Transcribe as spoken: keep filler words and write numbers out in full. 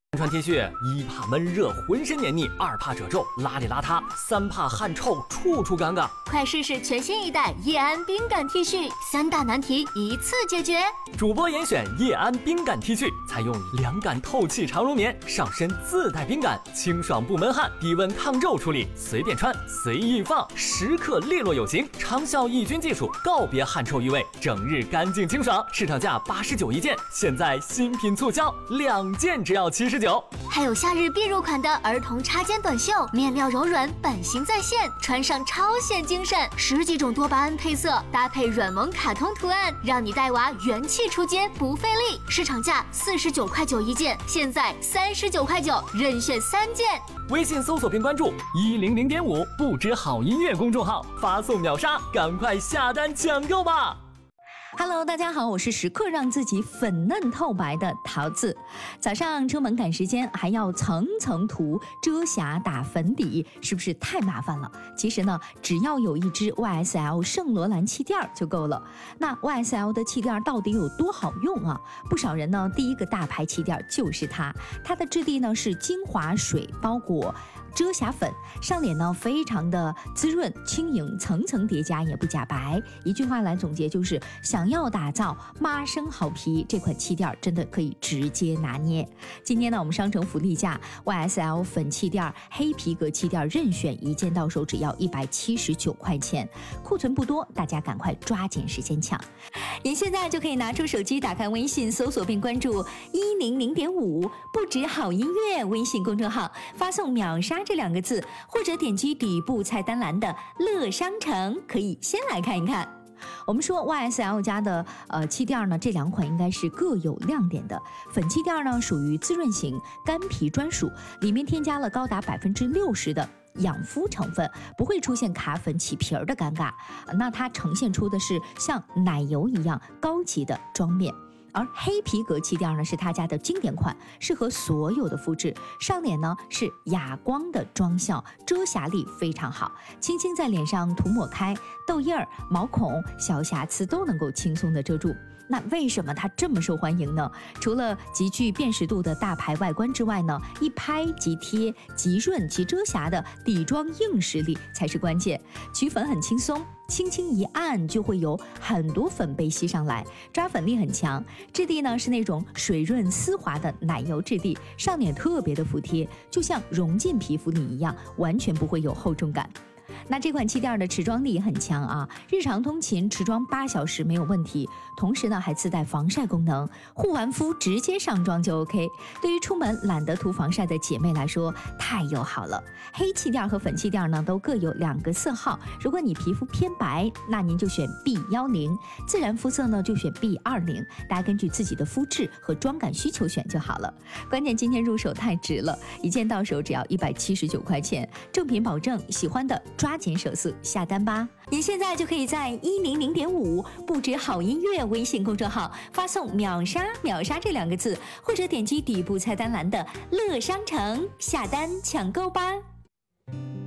穿 T 恤，一怕闷热浑身黏腻，二怕褶皱邋里邋遢，三怕汗臭处处尴尬。 快试试全新一代叶安冰感 T 恤，三大难题一次解决。 主播严选叶安冰感 T 恤，采用凉感透气长绒棉，上身自带冰感，清爽不闷汗，低温抗皱处理，随便穿随意放，时刻利落有型，长效抑菌技术，告别汗臭异味，整日干净清爽。市场价八十九一件，现在新品促销，两件只要七十九。 还有夏日必入款的儿童插肩短袖，面料柔软，版型再现，穿上超显精神。十几种多巴胺配色，搭配软萌卡通图案，让你带娃元气出街不费力。市场价四十九块九一件，现在三十九块九，任选三件。 微信搜索并关注一零零点五不知好音乐公众号，发送秒杀，赶快下单抢购吧。 Hello， 大家好，我是时刻让自己粉嫩透白的桃子。早上出门赶时间，还要层层涂遮瑕、打粉底，是不是太麻烦了？其实呢，只要有一支 Y S L 圣罗兰气垫就够了。那 Y S L 的气垫到底有多好用啊？不少人呢，第一个大牌气垫就是它。它的质地呢是精华水包裹遮瑕粉，上脸呢非常的滋润轻盈，层层叠加也不假白。一句话来总结就是，想要打造妈生好皮，这款气垫真的可以直接拿捏。今天呢，我们商城福利价 Y S L 粉气垫、黑皮革气垫任选一件到手只要一百七十九块钱，库存不多，大家赶快抓紧时间抢。您现在就可以拿出手机，打开微信，搜索并关注一零零点五不止好音乐微信公众号，发送秒杀这两个字，或者点击底部菜单栏的乐商城，可以先来看一看。我们说 Y S L 家的呃气垫呢，这两款应该是各有亮点的。粉气垫呢属于滋润型，干皮专属，里面添加了高达百分之六十的养肤成分，不会出现卡粉起皮儿的尴尬。那它呈现出的是像奶油一样高级的妆面。而黑皮革气垫呢是他家的经典款，适合所有的肤质，上脸呢是哑光的妆效，遮瑕力非常好，轻轻在脸上涂抹开，痘印儿、毛孔、小瑕疵都能够轻松的遮住。那为什么它这么受欢迎呢？除了极具辨识度的大牌外观之外呢，一拍即贴、即润即遮瑕的底妆硬实力才是关键。取粉很轻松，轻轻一按就会有很多粉被吸上来，抓粉力很强，质地呢是那种水润丝滑的奶油质地，上脸特别的服帖，就像融进皮肤里一样，完全不会有厚重感。那这款气垫的持妆力也很强啊，日常通勤持妆八小时没有问题，同时呢还自带防晒功能，护完肤直接上妆就 OK。对于出门懒得涂防晒的姐妹来说，太友好了。黑气垫和粉气垫呢都各有两个色号，如果你皮肤偏白，那您就选 B 一零， 自然肤色呢就选 B 二零， 大家根据自己的肤质和妆感需求选就好了。关键今天入手太值了，一件到手只要一百七十九块钱，正品保证，喜欢的抓紧手速下单吧！您现在就可以在一零零点五不止好音乐微信公众号发送秒杀秒杀这两个字，或者点击底部菜单栏的乐商城下单抢购吧。